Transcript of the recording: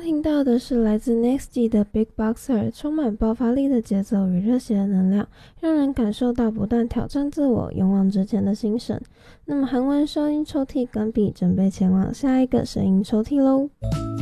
听到的是来自 Nextg 的 Big Boxer， 充满爆发力的节奏与热血的能量，让人感受到不断挑战自我、勇往直前的心神。那么韩文收音抽屉关闭，准备前往下一个声音抽屉喽。